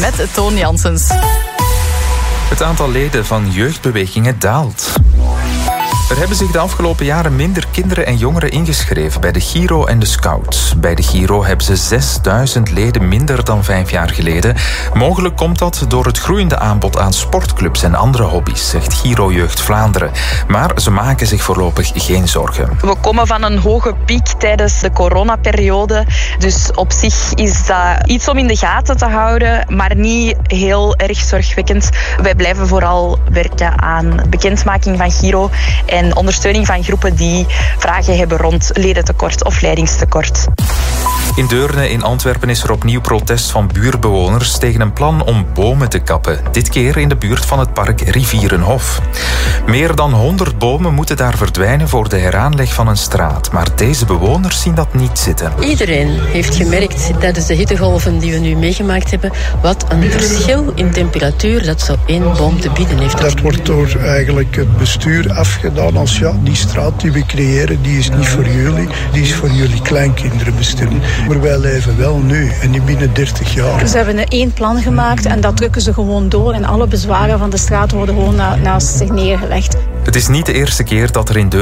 met Toon Janssens. Het aantal leden van jeugdbewegingen daalt. Er hebben zich de afgelopen jaren minder kinderen en jongeren ingeschreven bij de Giro en de Scouts. Bij de Giro hebben ze 6000 leden minder dan 5 jaar geleden. Mogelijk komt dat door het groeiende aanbod aan sportclubs en andere hobby's, zegt Giro Jeugd Vlaanderen. Maar ze maken zich voorlopig geen zorgen. We komen van een hoge piek tijdens de coronaperiode. Dus op zich is dat iets om in de gaten te houden, maar niet heel erg zorgwekkend. Wij blijven vooral werken aan bekendmaking van Giro en ondersteuning van groepen die vragen hebben rond ledentekort of leidingstekort. In Deurne in Antwerpen is er opnieuw protest van buurtbewoners tegen een plan om bomen te kappen. Dit keer in de buurt van het park Rivierenhof. Meer dan 100 bomen moeten daar verdwijnen voor de heraanleg van een straat. Maar deze bewoners zien dat niet zitten. Iedereen heeft gemerkt tijdens de hittegolven die we nu meegemaakt hebben wat een verschil in temperatuur dat zo één boom te bieden heeft. Dat wordt door eigenlijk het bestuur afgedaan als die straat die we creëren, die is niet voor jullie, die is voor jullie kleinkinderen bestemd. Maar wij leven wel nu en niet binnen 30 jaar. Ze hebben één plan gemaakt en dat drukken ze gewoon door en alle bezwaren van de straat worden gewoon naast zich neergelegd. Het is niet de eerste keer dat er in